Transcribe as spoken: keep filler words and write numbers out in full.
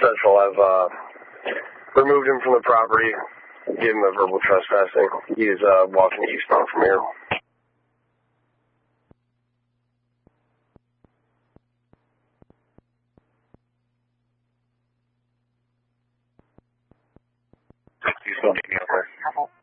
Central have uh, removed him from the property, gave him a verbal trespassing. He's uh, walking eastbound from here. He's going to be out there.